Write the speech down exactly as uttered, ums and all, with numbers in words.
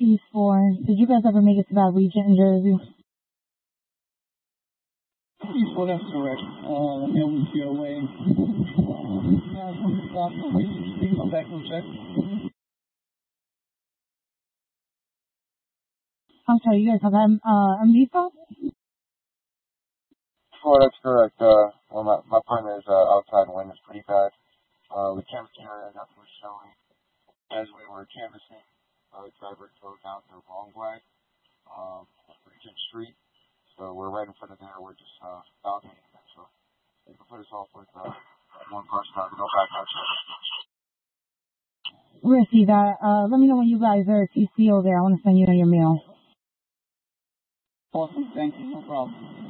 East four. Did you guys ever make it to that region in Jersey? East four, that's correct. Uh, yeah, we get away. Yeah, stop. We can go back and check. I'm sorry, you guys have um, uh, a visa? Sure, that's correct. Uh, well, my, my partner is uh, outside wind is pretty bad. Uh, the canvassing area that was showing as we were canvassing, uh, the driver drove down the wrong way, um, Regent Street. So we're right in front of there. We're just uh, balcony. So they can put us off with uh, one car stop, no back out. We'll see that. Uh, let me know when you guys are T C O there. I want to send you your mail. Awesome. Thank you. No problem.